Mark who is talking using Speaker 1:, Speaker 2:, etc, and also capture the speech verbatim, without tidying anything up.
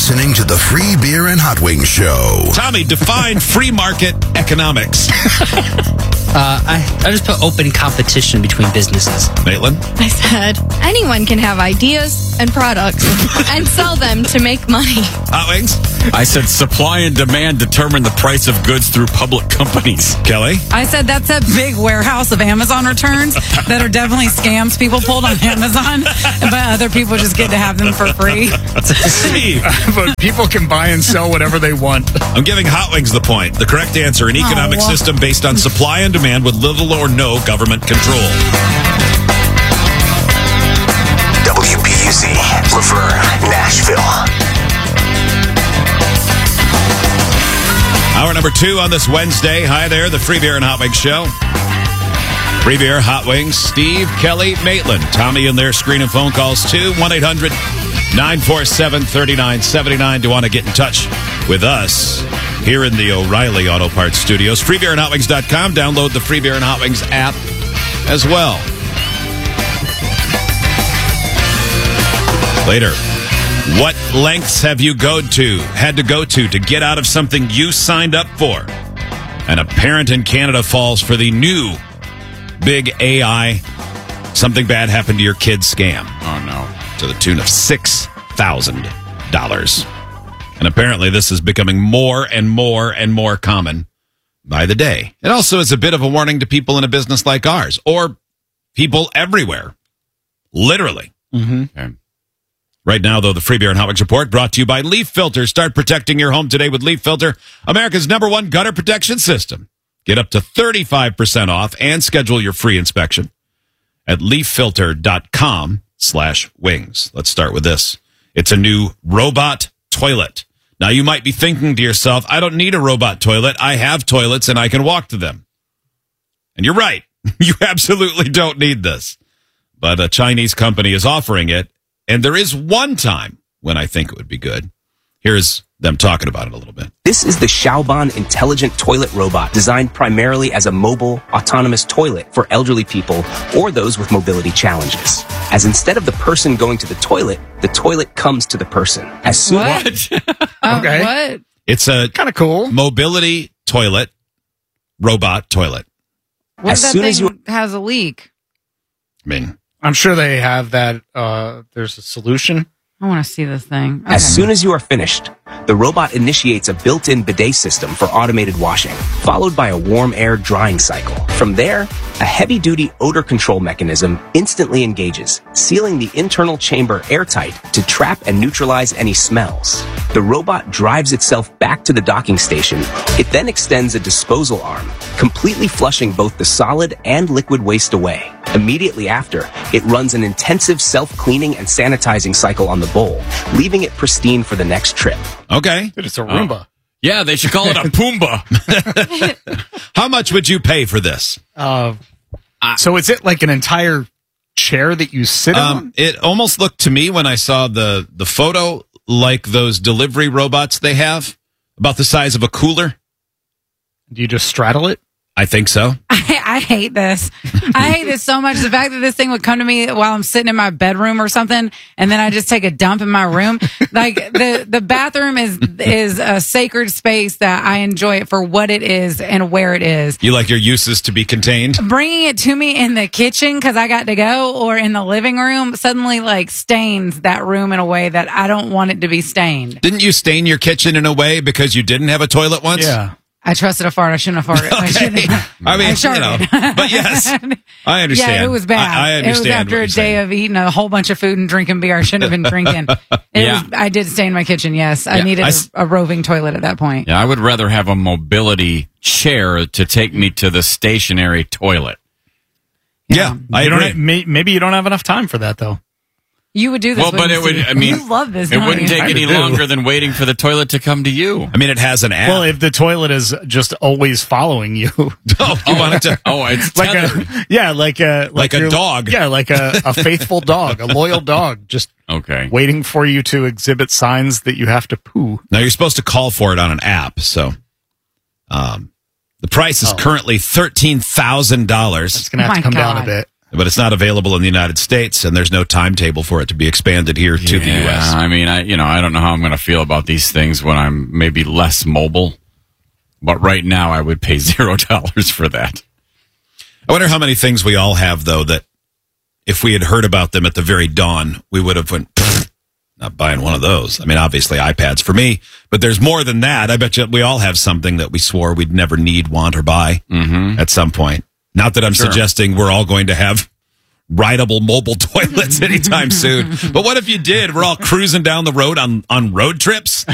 Speaker 1: listening to the Free Beer and Hot Wings Show.
Speaker 2: Tommy, define free market economics.
Speaker 3: Uh, I, I just put open competition between businesses.
Speaker 2: Maitland?
Speaker 4: I said, anyone can have ideas and products and sell them to make money.
Speaker 2: Hot Wings?
Speaker 5: I said supply and demand determine the price of goods through public companies.
Speaker 2: Kelly?
Speaker 6: I said that's a big warehouse of Amazon returns that are definitely scams people pulled on Amazon, but other people just get to have them for free.
Speaker 2: Steve?
Speaker 7: But people can buy and sell whatever they want.
Speaker 2: I'm giving Hot Wings the point. The correct answer, an economic
Speaker 6: Oh.
Speaker 2: system based on supply and demand with little or no government control.
Speaker 1: W P U Z, Laverne, Nashville.
Speaker 2: Hour number two on this Wednesday. Hi there, the Free Beer and Hot Wings Show. Free Beer, Hot Wings, Steve, Kelly, Maitland. Tommy and their screen and phone calls too. one eight hundred nine four seven three nine seven nine to want to get in touch with us here in the O'Reilly Auto Parts Studios. free beer and hot wings dot com. Download the Free Beer and Hot Wings app as well. Later. What lengths have you go to, had to go to to get out of something you signed up for? And a parent in Canada falls for the new big A I something bad happened to your kid scam.
Speaker 5: Oh, no.
Speaker 2: To the tune of six thousand dollars. And apparently this is becoming more and more and more common by the day. It also is a bit of a warning to people in a business like ours, or people everywhere. Literally.
Speaker 5: Mm-hmm. Okay.
Speaker 2: Right now, though, the Free Beer and Hot Wings Report brought to you by Leaf Filter. Start protecting your home today with Leaf Filter, America's number one gutter protection system. Get up to thirty-five percent off and schedule your free inspection at leaf filter dot com slash wings. Let's start with this. It's a new robot toilet. Now, you might be thinking to yourself, I don't need a robot toilet. I have toilets and I can walk to them. And you're right. You absolutely don't need this. But a Chinese company is offering it. And there is one time when I think it would be good. Here's them talking about it a little bit.
Speaker 8: This is the Xiaoban Intelligent Toilet Robot, designed primarily as a mobile, autonomous toilet for elderly people or those with mobility challenges. As instead of the person going to the toilet, the toilet comes to the person. As soon
Speaker 6: What? Uh,
Speaker 7: Okay.
Speaker 6: What?
Speaker 2: It's a
Speaker 7: Kind of cool.
Speaker 2: mobility toilet, robot toilet.
Speaker 6: What
Speaker 8: As
Speaker 6: if that
Speaker 8: soon
Speaker 6: thing
Speaker 8: as you-
Speaker 6: has a leak?
Speaker 2: I mean,
Speaker 7: I'm sure they have that. Uh, there's a solution.
Speaker 6: I want to see this thing. Okay.
Speaker 8: As soon as you are finished, the robot initiates a built-in bidet system for automated washing, followed by a warm air drying cycle. From there, a heavy-duty odor control mechanism instantly engages, sealing the internal chamber airtight to trap and neutralize any smells. The robot drives itself back to the docking station. It then extends a disposal arm, completely flushing both the solid and liquid waste away. Immediately after, it runs an intensive self-cleaning and sanitizing cycle on the bowl, leaving it pristine for the next trip.
Speaker 2: okay.
Speaker 7: Dude, it's a Roomba.
Speaker 5: Yeah, they should call it a Pumbaa.
Speaker 2: How much would you pay for this?
Speaker 7: Uh, so is it like an entire chair that you sit on?
Speaker 2: Um, it almost looked to me when I saw the, the photo like those delivery robots they have, about the size of a cooler.
Speaker 7: Do you just straddle it?
Speaker 2: I think so.
Speaker 6: I, I hate this. I hate this so much. The fact that this thing would come to me while I'm sitting in my bedroom or something, and then I just take a dump in my room. Like the the bathroom is is a sacred space that I enjoy it for what it is and where it is.
Speaker 2: You like your uses to be contained?
Speaker 6: Bringing it to me in the kitchen because I got to go, or in the living room, suddenly like stains that room in a way that I don't want it to be stained.
Speaker 2: Didn't you stain your kitchen in a way because you didn't have a toilet once?
Speaker 7: Yeah.
Speaker 6: I trusted a fart. I shouldn't have farted. I shouldn't have.
Speaker 2: I mean,
Speaker 6: I
Speaker 2: you know,
Speaker 6: sharted.
Speaker 2: but yes, I understand.
Speaker 6: Yeah, it was bad.
Speaker 2: I, I
Speaker 6: it
Speaker 2: understand.
Speaker 6: was after
Speaker 2: what
Speaker 6: a
Speaker 2: you're
Speaker 6: day
Speaker 2: saying.
Speaker 6: of eating a whole bunch of food and drinking beer I shouldn't have been drinking. It
Speaker 5: Yeah.
Speaker 6: was, I did stay in my kitchen, yes. I
Speaker 5: Yeah,
Speaker 6: needed
Speaker 2: I
Speaker 6: a
Speaker 2: s-
Speaker 6: a roving toilet at that point.
Speaker 5: Yeah, I would rather have a mobility chair to take me to the stationary toilet.
Speaker 2: Yeah, I
Speaker 7: You don't
Speaker 2: agree.
Speaker 7: have- may- maybe you don't have enough time for that, though.
Speaker 6: You would do this.
Speaker 5: Well, but
Speaker 6: wouldn't
Speaker 5: it would,
Speaker 6: you?
Speaker 5: I mean,
Speaker 6: You love this,
Speaker 5: it
Speaker 6: don't
Speaker 5: wouldn't
Speaker 6: you?
Speaker 5: take
Speaker 7: I
Speaker 5: any
Speaker 7: do.
Speaker 5: longer than waiting for the toilet to come to you.
Speaker 2: I mean, it has an app.
Speaker 7: Well, if the toilet is just always following you,
Speaker 2: oh, you wanted to?
Speaker 5: Oh, it's
Speaker 7: like
Speaker 5: tethered.
Speaker 7: a yeah, like a
Speaker 2: Like a
Speaker 7: your-
Speaker 2: dog.
Speaker 7: Yeah, like a, a faithful dog, a loyal dog, just
Speaker 5: Okay.
Speaker 7: waiting for you to exhibit signs that you have to poo.
Speaker 2: Now you're supposed to call for it on an app. So, um, the price is
Speaker 7: Oh.
Speaker 2: currently thirteen thousand
Speaker 7: It's
Speaker 2: dollars.
Speaker 7: gonna have
Speaker 6: Oh
Speaker 7: to
Speaker 6: my
Speaker 7: come down a
Speaker 6: God.
Speaker 7: bit.
Speaker 2: but it's not available in the United States, and there's no timetable for it to be expanded here to the U S.
Speaker 5: I mean, I you know, I don't know how I'm going to feel about these things when I'm maybe less mobile, but right now I would pay zero dollars for that.
Speaker 2: I wonder how many things we all have, though, that if we had heard about them at the very dawn, we would have went, not buying one of those. I mean, obviously iPads for me, but there's more than that. I bet you we all have something that we swore we'd never need, want, or buy
Speaker 5: Mm-hmm.
Speaker 2: at some point. Not that I'm
Speaker 5: Sure.
Speaker 2: suggesting we're all going to have rideable mobile toilets anytime soon. But what if you did? We're all cruising down the road on, on road trips.